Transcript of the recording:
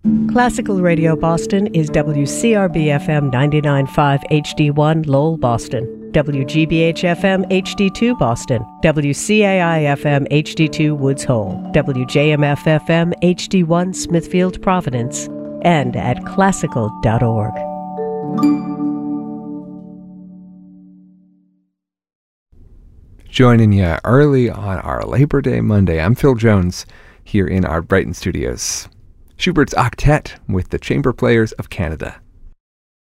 Classical Radio Boston is WCRB-FM 99.5 HD1 Lowell, Boston, WGBH-FM HD2 Boston, WCAI-FM HD2 Woods Hole, WJMF-FM HD1 Smithfield, Providence, and at classical.org. Joining you early on our Labor Day Monday, I'm Phil Jones here in our Brighton studios. Schubert's Octet with the Chamber Players of Canada.